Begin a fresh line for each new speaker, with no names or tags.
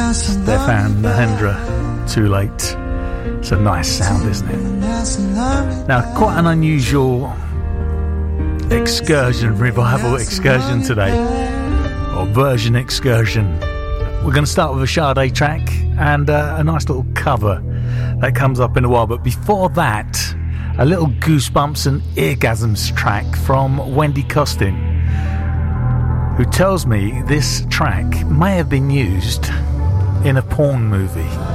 Stefan Mahendra, Too Late. It's a nice sound, isn't it? Now, quite an unusual revival excursion today, or version excursion. We're going to start with a Sade track and a nice little cover that comes up in a while. But before that, a little Goosebumps and Eargasms track from Wendy Costin, who tells me this track may have been used in a porn movie.